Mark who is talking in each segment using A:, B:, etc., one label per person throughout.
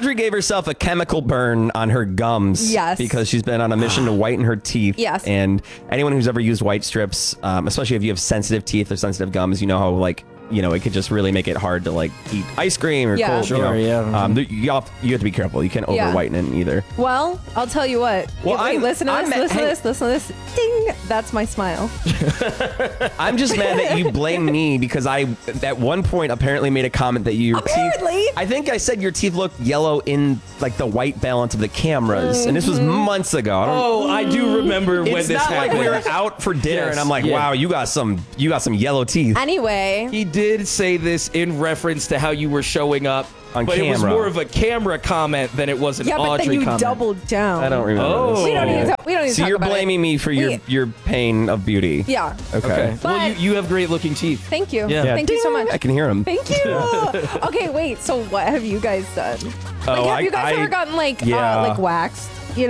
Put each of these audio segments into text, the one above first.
A: Audrey gave herself a chemical burn on her gums.
B: Yes.
A: Because she's been on a mission to whiten her teeth.
B: Yes.
A: And anyone who's ever used white strips, especially if you have sensitive teeth or sensitive gums, you know how it could just really make it hard to like eat ice cream or cold.
C: Sure,
A: you have to be careful. You can't over whiten it either.
B: Well, I'll tell you what.
A: Well,
B: listen to this. Ding. That's my smile.
A: I'm just mad that you blame me because I, at one point, apparently made a comment that your teeth. I think I said your teeth looked yellow in like the white balance of the cameras, and this was months ago.
C: I do remember when this happened.
A: It's not like we were out for dinner, and I'm like, wow, you got some yellow teeth.
B: Anyway,
C: he did say this in reference to how you were showing up
A: on
C: but
A: camera.
C: It was more of a camera comment than it was an Audrey comment.
B: Yeah, but then you doubled down.
A: I don't remember. This.
B: We don't need to talk about it.
A: So you're blaming me for your pain of beauty.
B: Yeah.
A: Okay.
C: Well, you have great looking teeth.
B: Thank you.
C: Yeah.
B: Thank you so much.
A: I can hear them.
B: Thank you. Okay, wait. So what have you guys done? Have you guys ever gotten like waxed? You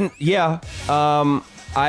B: know?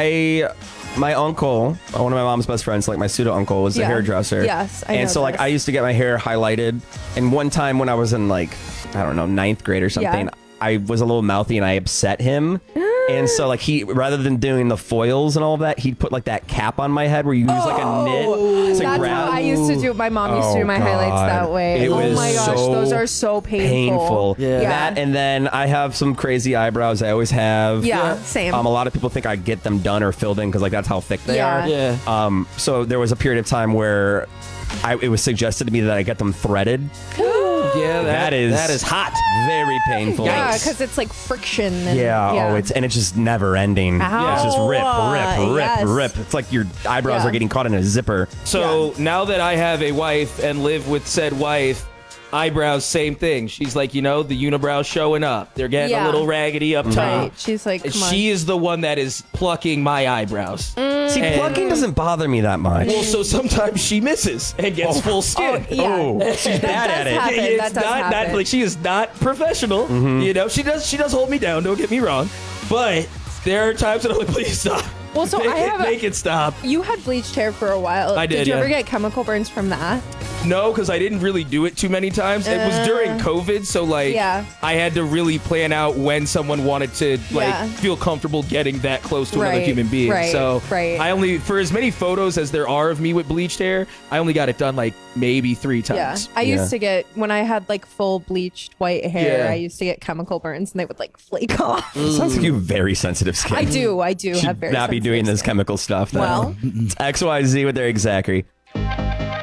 A: My uncle, one of my mom's best friends, like my pseudo uncle, was a hairdresser.
B: Yes, I know.
A: And so like I used to get my hair highlighted. And one time when I was in like, I don't know, 9th grade or something, I was a little mouthy and I upset him. And so like he, rather than doing the foils and all of that, he'd put like that cap on my head where you use like a knit to
B: That's
A: grab.
B: how I used to do. My mom used to do my highlights that way.
A: It was
B: my gosh,
A: so
B: those are so painful.
C: Yeah.
A: That, and then I have some crazy eyebrows. I always have.
B: Yeah, same.
A: A lot of people think I get them done or filled in because like that's how thick they are.
C: Yeah.
A: So there was a period of time where it was suggested to me that I get them threaded.
C: Yeah,
A: that is
C: hot.
A: Very painful.
B: Yeah, because it's like friction. And,
A: it's just never ending.
B: Ow.
A: It's just
B: Yes.
A: rip. It's like your eyebrows are getting caught in a zipper.
C: So now that I have a wife and live with said wife, eyebrows, same thing. She's like, the unibrows showing up. They're getting a little raggedy up top.
B: Right. She's like, come on.
C: She is the one that is plucking my eyebrows.
A: See, plucking doesn't bother me that much.
C: Well, so sometimes she misses and gets full skin.
A: She's bad at it.
B: That does happen.
C: Like she is not professional. She does hold me down. Don't get me wrong, but there are times that I'm like, please stop.
B: Well, so
C: make it stop.
B: You had bleached hair for a while.
C: I did.
B: Did you ever get chemical burns from that?
C: No, because I didn't really do it too many times. It was during COVID, so I had to really plan out when someone wanted to feel comfortable getting that close to another human being. So I only, for as many photos as there are of me with bleached hair, I only got it done like maybe 3 times.
B: Yeah, I used to get, when I had like full bleached white hair, I used to get chemical burns and they would like flake off.
A: Sounds like you have very sensitive skin.
B: I do
A: Should
B: have very
A: not be doing this chemical stuff.
B: Well,
A: it's XYZ with Eric Zachary.